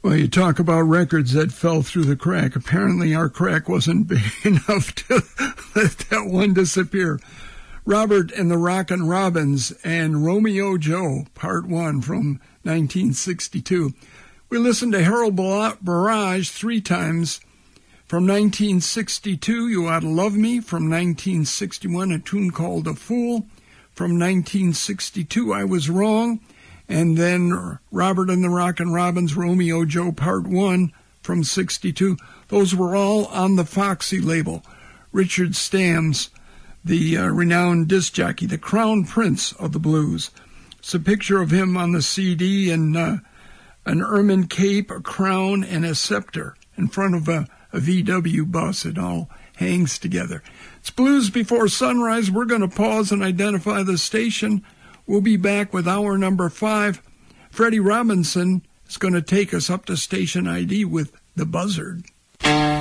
Well, you talk about records that fell through the crack. Apparently our crack wasn't big enough to let that one disappear. Robert and the Rockin' Robins and Romeo Joe, Part 1 from 1962. We listened to Harold Barrage 3 times. From 1962, You Oughta Love Me. From 1961, a tune called A Fool. From 1962, I Was Wrong. And then Robert and the Rockin' Robins, Romeo Joe, Part 1 from 62. Those were all on the Foxy label. Richard Stamms, the renowned disc jockey, the crown prince of the blues. It's a picture of him on the CD in an ermine cape, a crown, and a scepter in front of a VW bus. It all hangs together. It's Blues Before Sunrise. We're going to pause and identify the station. We'll be back with hour number 5. Freddie Robinson is going to take us up to station ID with The Buzzard.